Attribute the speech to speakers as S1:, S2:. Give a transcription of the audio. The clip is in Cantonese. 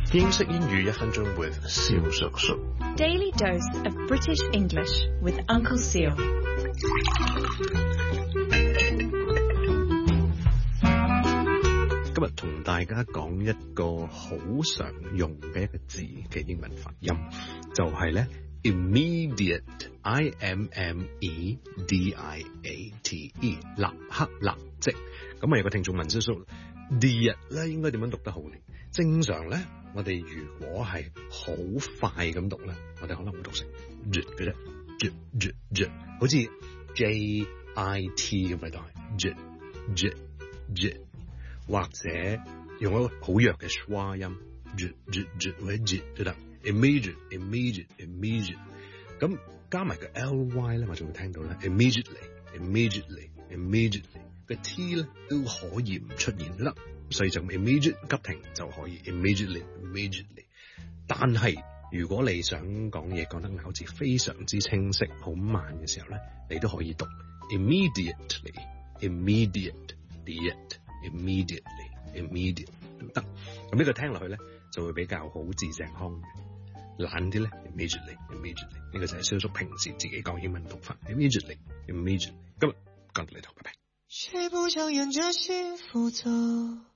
S1: 英式英語1分鐘 with 蕭叔叔。
S2: Daily dose of British English with Uncle Seal.
S1: 今日同大家講一個好常用嘅一個字嘅英文發音，就係咧 immediate，I-M-M-E-D-I-A-T-E， 立刻立即。咁有個聽眾問蕭叔，第日咧應該點樣讀得好咧？正常咧，我哋如果係好快咁讀咧，我哋可能會讀成 j 嘅啫，好似 J-I-T 咁嚟讀係 j， 或者用一個好弱嘅 schwa 音 j 或者 j 都得 immediate。咁加埋個 ly 咧，我就會聽到咧 immediately 個 t 咧都可以唔出現啦。所以就 immediate 急停就可以 immediately。但係如果你想講嘢講得咬字非常之清晰好慢嘅時候咧，你都可以讀 immediately 都得。咁呢個聽落去咧就會比較好字正腔圓。懶啲咧 immediately 呢個就係蕭叔平時自己講英文讀法 immediately。今日講到呢度，拜拜。
S3: 誰不想沿着幸福走？